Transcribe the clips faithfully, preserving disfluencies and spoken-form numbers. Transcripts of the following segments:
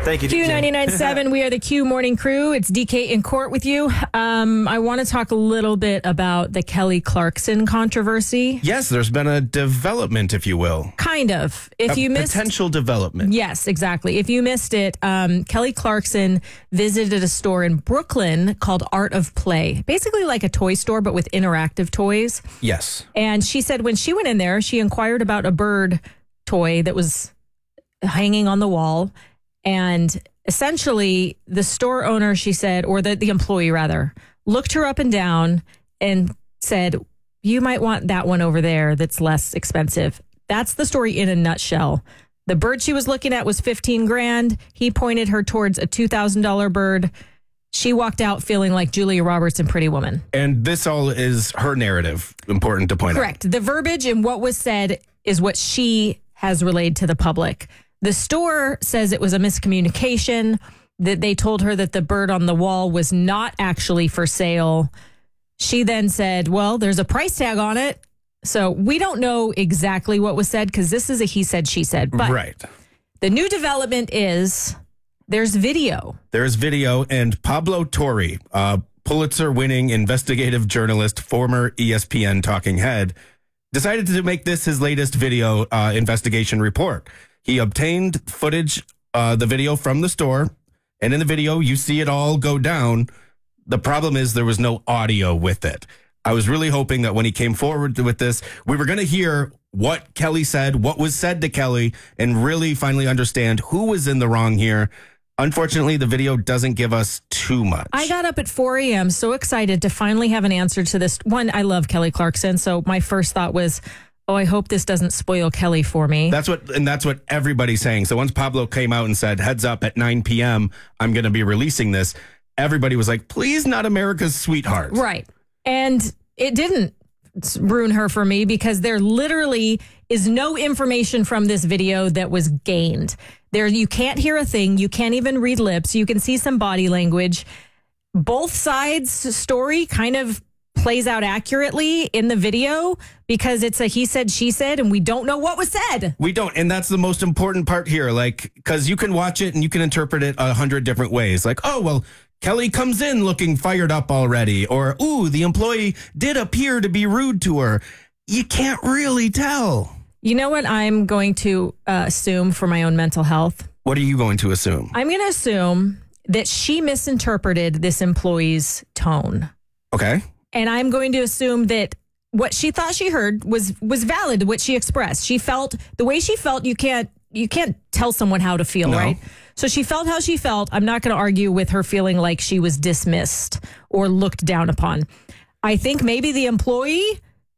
Thank you, Q ninety-nine point seven, we are the Q Morning Crew. It's D K in court with you. Um, I want to talk a little bit about the Kelly Clarkson controversy. Yes, there's been a development, if you will. Kind of. If a you missed potential development. Yes, exactly. If you missed it, um, Kelly Clarkson visited a store in Brooklyn called Art of Play. Basically like a toy store, but with interactive toys. Yes. And she said when she went in there, she inquired about a bird toy that was hanging on the wall. And essentially, the store owner, she said, or the, the employee rather, looked her up and down and said, you might want that one over there that's less expensive. That's the story in a nutshell. The bird she was looking at was fifteen grand. He pointed her towards a two thousand dollars bird. She walked out feeling like Julia Roberts in Pretty Woman. And this all is her narrative, important to point Correct. out. The verbiage and what was said is what she has relayed to the public. The store says it was a miscommunication, that they told her that the bird on the wall was not actually for sale. She then said, well, there's a price tag on it. So we don't know exactly what was said because this is a he said, she said. But right. The new development is there's video. There's video, and Pablo Torre, uh, Pulitzer-winning investigative journalist, former E S P N talking head, decided to make this his latest video uh, investigation report. He obtained footage, uh, the video from the store, and in the video, you see it all go down. The problem is there was no audio with it. I was really hoping that when he came forward with this, we were going to hear what Kelly said, what was said to Kelly, and really finally understand who was in the wrong here. Unfortunately, the video doesn't give us too much. I got up at four a.m. so excited to finally have an answer to this. One, I love Kelly Clarkson, so my first thought was, oh, I hope this doesn't spoil Kelly for me. That's what, and that's what everybody's saying. So once Pablo came out and said, heads up at nine p.m., I'm going to be releasing this, everybody was like, please, not America's sweetheart. Right. And it didn't ruin her for me because there literally is no information from this video that was gained. There, you can't hear a thing. You can't even read lips. You can see some body language. Both sides' story kind of plays out accurately in the video because it's a he said, she said, and we don't know what was said. We don't. And that's the most important part here. Like, because you can watch it and you can interpret it a hundred different ways. Like, oh, well, Kelly comes in looking fired up already. Or, ooh, the employee did appear to be rude to her. You can't really tell. You know what I'm going to uh, assume for my own mental health? What are you going to assume? I'm going to assume that she misinterpreted this employee's tone. Okay. And I'm going to assume that what she thought she heard was was valid, what she expressed. She felt the way she felt. You can't you can't tell someone how to feel, No. right? So she felt how she felt. I'm not going to argue with her feeling like she was dismissed or looked down upon. I think maybe the employee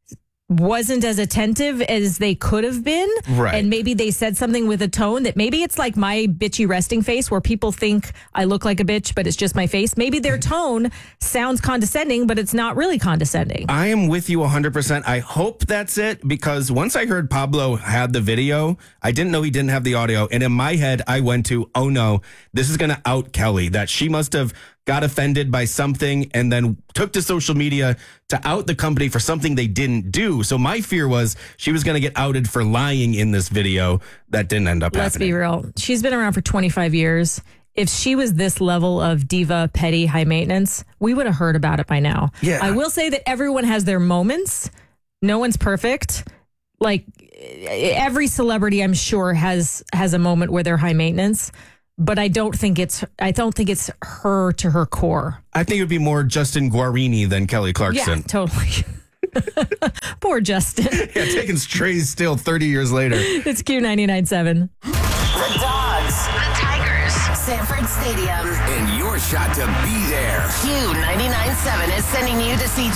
wasn't as attentive as they could have been. Right. And maybe they said something with a tone that maybe it's like my bitchy resting face where people think I look like a bitch, but it's just my face. Maybe their tone sounds condescending, but it's not really condescending. I am with you one hundred percent. I hope that's it, because once I heard Pablo had the video, I didn't know he didn't have the audio. And in my head, I went to, oh no, this is going to out Kelly, that she must have got offended by something and then took to social media to out the company for something they didn't do. So my fear was she was going to get outed for lying in this video. That didn't end up Let's happening. be real. She's been around for twenty-five years. If she was this level of diva, petty, high maintenance, we would have heard about it by now. Yeah. I will say that everyone has their moments. No one's perfect. Like every celebrity, I'm sure, has has a moment where they're high maintenance. But I don't think it's I don't think it's her to her core. I think it would be more Justin Guarini than Kelly Clarkson. Yeah, totally. Poor Justin. Yeah, taking strays still thirty years later. It's Q ninety-nine point seven. The Dogs, the Tigers, Sanford Stadium, And your shot to be there. Q ninety-nine point seven is sending you to see